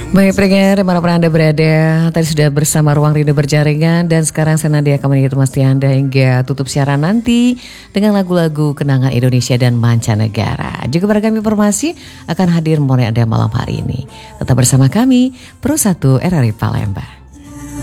Baik pendengar, dimanapun Anda berada, tadi sudah bersama Ruang Rindu Berjaringan dan sekarang saya Nadia akan menemani Anda hingga tutup siaran nanti dengan lagu-lagu kenangan Indonesia dan mancanegara. Juga beragam informasi akan hadir mulai Anda malam hari ini. Tetap bersama kami, Pro 1 RRI Palembang.